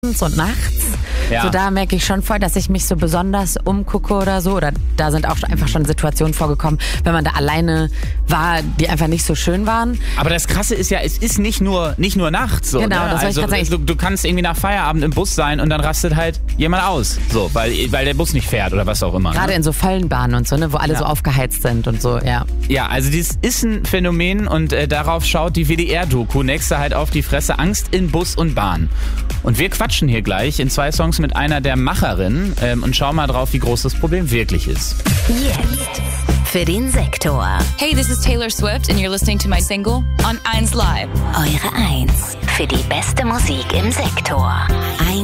und nachts. Ja. So, da merke ich schon voll, dass ich mich so besonders umgucke oder so. Oder da sind auch einfach schon Situationen vorgekommen, wenn man da alleine war, die einfach nicht so schön waren. Aber das Krasse ist ja, es ist nicht nur nachts so. Genau, ne? das wollte ich gerade sagen. Du kannst irgendwie nach Feierabend im Bus sein und dann rastet halt jemand aus. So, weil der Bus nicht fährt oder was auch immer. Gerade ne? in so vollen Bahnen und so, ne, wo alle so aufgeheizt sind und so, ja. Ja, also dies ist ein Phänomen und darauf schaut die WDR-Doku Nächste halt auf die Fresse, Angst in Bus und Bahn. Und wir quatschen hier gleich in 2 Songs mit einer der Macherinnen und schauen mal drauf, wie groß das Problem wirklich ist. Jetzt für den Sektor. Hey, this is Taylor Swift and you're listening to my single on 1 Live. Eure 1 für die beste Musik im Sektor.